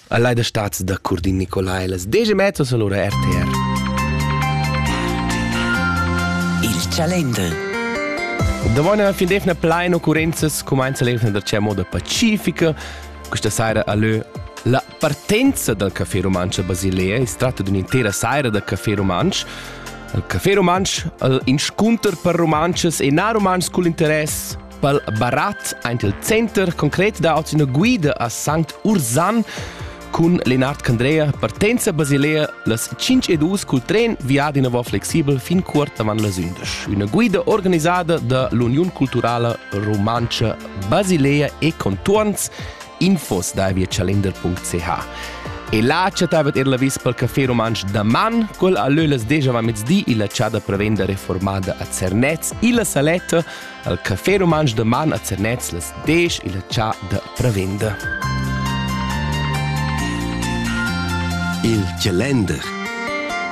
A lei da stats da Curdin Nicolai, las 10:30 all'ora RTR. Il calender. Da buona fin defna plein occurrenzas comincia l'evna da c'è moda pacifica. Questa sera all'u la partenza del Café Romansch a Basilea. Si tratta di un'intera sera del Café Romansch. Il Café Romansch in scounter per romanches e na romansch con l'interesse pel barat ein il center concret da oggi una guida a Sankt Ursan con Lenard Candrea partenza Basilea las 5:02 col tren via di nuovo flexibel fin quart avant las 11. Una guida organizzata da l'Unione Culturale Romancia Basilea e contorns infos da via calender.ch. E là c'è tavet la vis pel Café Romansch da man, quel a l'ulas deja va mezzdi e la c'ha da prevenda reformada a Cernez e la saletta al Café Romansch da man a Cernez las dej e la c'ha da prevenda. Il calender.